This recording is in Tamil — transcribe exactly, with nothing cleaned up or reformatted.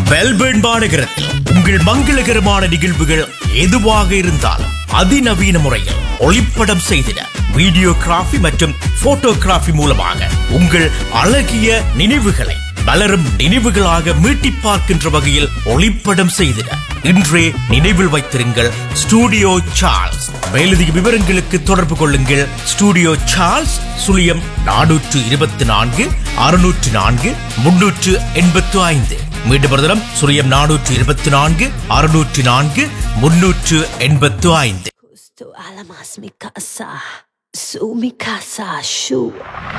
மெல்பர்ன் மாநகரத்தில் உங்கள் மங்களகரமான நிகழ்வுகள் எதுவாக இருந்தாலும் அதிநவீன முறையில் ஒளிப்படம் செய்திட வீடியோகிராஃபி மற்றும் போட்டோகிராஃபி மூலமாக உங்கள் அழகிய நினைவுகளை மலரும் நினைவுகளாக மீட்டிப் பார்க்கின்ற வகையில் ஒளிப்படம் செய்திட இன்றே நினைவில் வைத்திருங்கள் ஸ்டூடியோ சார்ல்ஸ். மேலதிக விவரங்களுக்கு தொடர்பு கொள்ளுங்கள். ஸ்டூடியோ சார்ல்ஸ் சுழியம் நானூற்று இருபத்தி நான்கு அறுநூற்று நான்கு முன்னூற்று எண்பத்து ஐந்து. மீண்டும் ஒரு தரம் சுழியம் நானூற்று இருபத்தி நான்கு அறுநூற்று நான்கு முன்னூற்று எண்பத்து ஐந்து. Justo alamas mi casa, su mi casa, shu.